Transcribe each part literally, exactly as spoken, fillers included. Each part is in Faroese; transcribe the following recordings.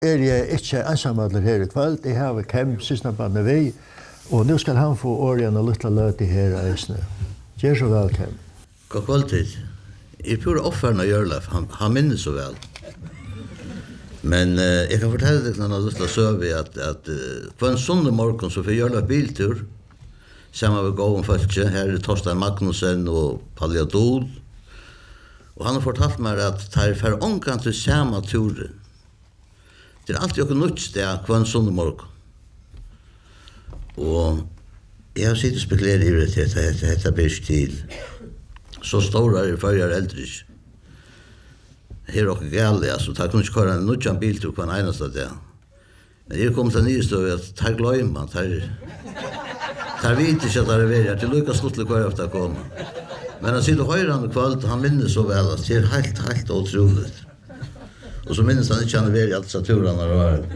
er jeg ikke ensamhandler her i kveld. Jeg har Kem Sysnabanne vei, og nå skal han få årene og lytte løte her i Øsne. Gjør så vel, Kem. God kvalitet. Jeg pure offerne Jørlef, han, han minner så vel. Men uh, jeg kan fortelle deg når jeg lytte søve at, at uh, på en sondag morgen så får Jørlef biltur, sammen med gåen folk, her er Torstein Magnussen og Palliadol. Og han har fortalt meg at det er for ångan til samme turen. Det er alltid noe nytt sted på en sondag morgen. Og jeg har sittet og spekuleret i det til at dette blir til. Så store er førjer eldre ikke. Her er også gale, altså. Det kunne ikke køre en nødjan biltur på en eneste dag. Men her kom til nye støy at det glemmer man. Det vet ikke at det er veldig. Det er lykkes sluttelig hver efter å komme. Men han sitter høyre han kvalt, han minner så vel at det er helt, helt utrolig. Og så minnes han ikke han er veldig alt saturene har vært.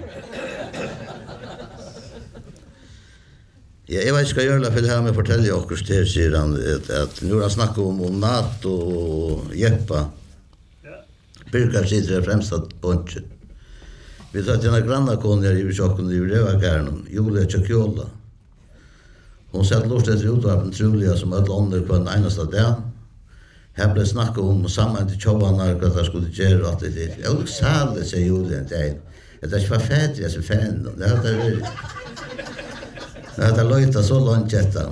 Ja, jeg vet ikke hva Jørla vil ha med å fortelle oss til, sier han, at, at nå har han snakket om, om Natt og Jeppa. Birkar sitter her fremst at bunche. Vi tar til en grannakone her i Visjokken i Røvagærnen, Julia Tjokjola. Hon satt lort etter utvarpen trolige som alle andre på en eneste dag. Her ble snakket om sammen til tjovannar hva det skulle gjøre og alt det til. Jeg vil særlig, sier Julia en dag. Det er ikke forfættig, jeg ser fan. Det er det veldig. Det er det løyta så langt etter.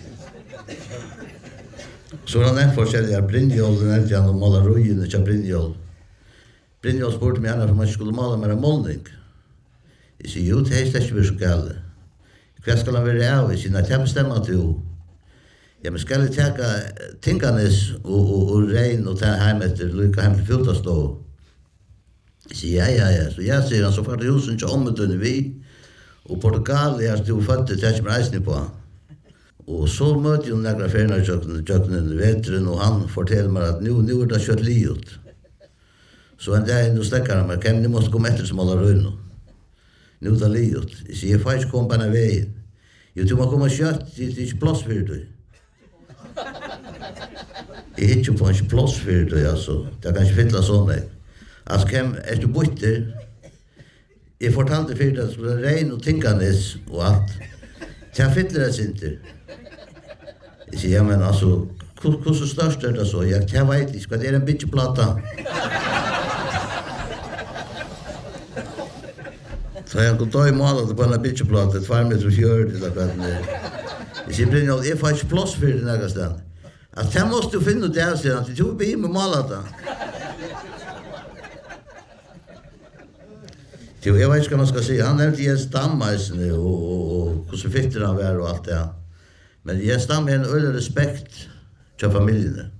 Så har han en forskjellig Brynjol, den eldre han og maler rujen, ikke Brynjol. Brynjol spurte meg gjerne for man ikke skulle male mer målning. Jeg sier, jo, det er ikke vært så gale. Hva skal han være av i sin? Nei, det bestemmer til jo. Ja, men skal jeg teka tinganes og, og, og regn og ta hjem etter, lykka hjem til fjortastå? Jeg sier, ja, ja, ja. Så jeg sier han, så fart husen ikke ommetønne vi. Og Portugal, jeg har stod født til tæsj med reisning på. Og så møtte jeg nekra ferner tjøkkenen i vetren, og han forteller meg at nu, nu er det kjøtt liot. Så en dag, nu stekker han meg, hvem ni måtte komme etter som alle røyne. Nu er det liot. Jeg sier, jeg får ikke komme på denne veien. Jo, du må komme kjøtt, det er ikke plass for det. Jeg er ikke på en plass for det, altså. Det kan ikke fylle sånn, jeg. Altså, hvem er du bytter? Jeg fortalte for det at det skulle regn og tinganes og alt. Det fyller det ikke. Jeg sier, ja, men altså, hvordan størst er det så? Jeg, jeg vet ikke, det er en bitcheplata. Så jeg kunne ta i malet på en bitcheplata, tvær meter og fjør til akkurat ned. Jeg sier, Brynjold, jeg får ikke plass for det nægast den. At jeg måste du finne det, sier han, til du blir med malet da. Jo, jeg vet ikke hva man skal si. Han nevnte Jens Stammeisene og, og, og hvordan fitter han var og alt det. Men Jens Stamme er en øyelig respekt til familiene.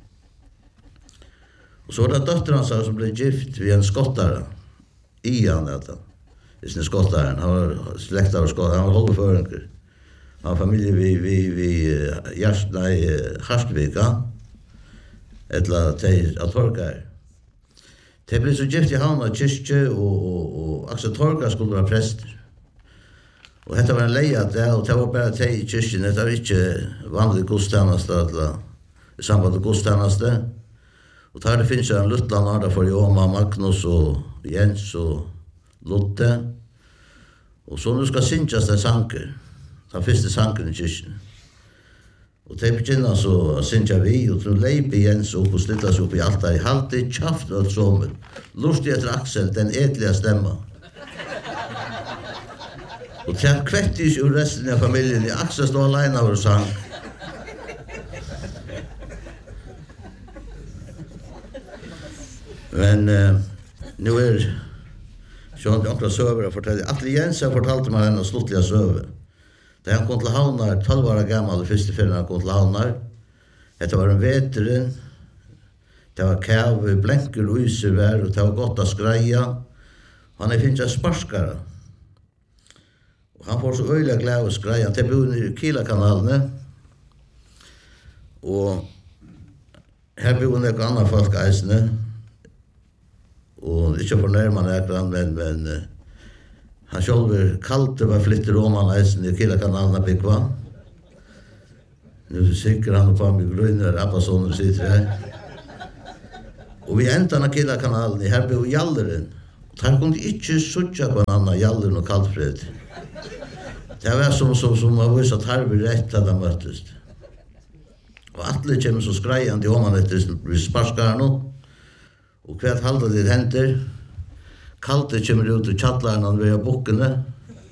Og så var det døtteren hans som ble gift ved en skottare. Ian, dette. Det er skottaren. Han var slekt av skottaren. Han var holdføringer. Han var familie ved, ved, ved Gjerst, nei, Harstvika. Etla til Torgeir. Det ble så gift i Havna kyrkje, og, og, og Axel Torgeir skulle være prester. Og dette var en leia det, og det var bare til i kyrkjen. Det var ikke vanlig godstjeneste, i samband med godstjeneste. Og der det finnes en luttland her for Joma, Magnus og Jens og Lotte. Og så nu skal synges det sanker. Den første sanken i kyrkjen. Og det begynner så å synge vi, og så leiper Jens opp og stiller seg opp i alt der. I halte kjaft og sommer. Lustig etter Axel, den edlige stemma. Og det er kvettis ur resten av familien. Axel stod alene over sang. Men uh, nu er sånn akkurat søver å fortelle. Atle Jens har fortalt meg en sluttlige søver. Da han kom til Havnar, tolv år gammel, det første ferien han kom til Havnar. Dette var en veteren. Det var kav, blenker, uiser vær, og det var godt å skreia. Han er finnes en sparskare. Og han får så øyelig glad å skreia. Han bor i Kilakanalene. Og her bor noen andre folk eisene. Og ikke fornærmer noen, men, men han selv er kalt over flytter om han eisen i Kilakanalen Bikva. Nu sikker han på med grønner, Abbasoner sitter her. Og vi enda av Kilakanalen, her bor Gjalleren. Han kunde inte sucha på en annan Jallen och Kallfred. Det var som som som har visat harv rätt att de möttes. Och alla kommer så skrajande om man efter sparskarna. Och kvart halda det händer. Kalte kommer ut ur chatlarna vid bokene.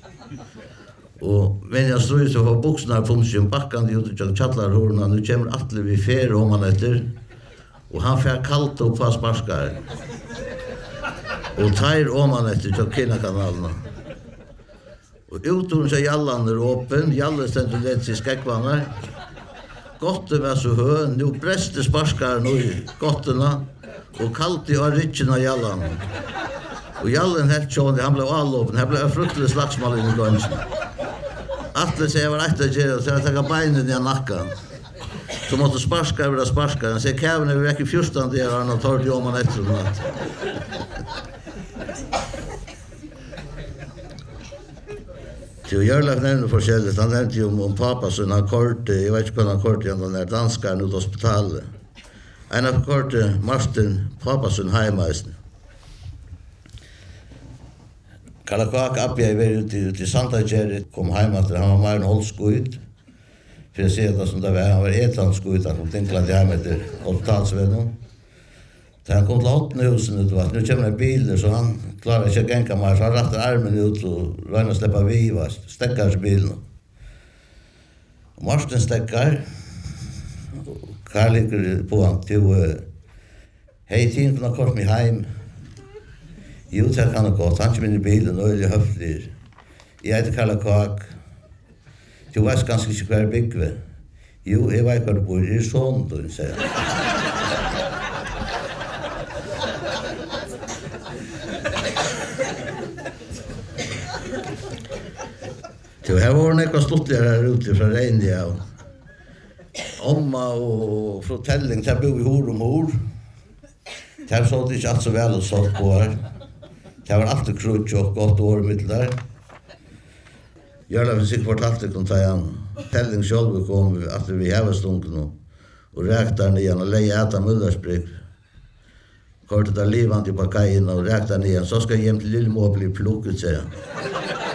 Och men jag står så på boxarna funktion backande ut ur chatlarhorna. Nu kommer alla vid fer om man efter. Och han får kallt upp på sparskar. Och tar om man efter Tjockinna-kanalerna. Och utom så Jallan är öppen. Jalle ständer lätt sig skäckvannar. Gotten var så hö. Nu bräste sparskar nu i gotterna. Och kallt i arritchen Jallan. Och Jallen helt tjående, han blev allåpen. Han blev en fruktelig slagsmål in i gönsen. Atle säger var ett att göra, så jag tackar beinen i nackan. Så måste sparska över sparska. Han säger käven är vi väck i fjustan där han har tagit om han efter natt. Så Jörlaf nämnde forskjelligt. Han nämnde ju om, om pappa så han kort, jag vet inte vad han kort igen, den där danskaren ut hospitalet. En av kort, Martin Papasen heimaisen. Kalakak appja i veri ute ut i Santa Jerry, kom heim at han var mer en holdskuit. For jeg ser det som det var, han var etlandskuit, han kom tinklande heim etter hospitalsvennen. Da han kom til Hottenhusen ut, nu kommer det biler, så han klarer ikke å genka mer, så han rattar armen ut og røyner å slippe viva, stekkars bilen. Og Marsten stekkar, Karl ligger på han til, hei tiden kunne kort meg heim. Jo, det kan det godt. Han kommer inn i bilen og øyelig høflig. Jeg heter Karla Kvak. Du vet ganske ikke hver bygve. Jo, jeg vet hva du bor i sånn, du sier. Så her var det noe stortligere her ute fra Reindia. Omma og fortelling, der bor vi hår om hår. Der så det ikke alt så vel og sånt på her. Det var alltid krutsk og godt år mitt der. Jørla vil sikkert fortalte kom ta igjen. Telling selv kom at vi hever stunken og rækta den igjen og leie etter Møllersbrygg. Kortet av livant i på kajen og rækta den igjen. Så skal jeg hjem til Lillemå bli plukket, sier han.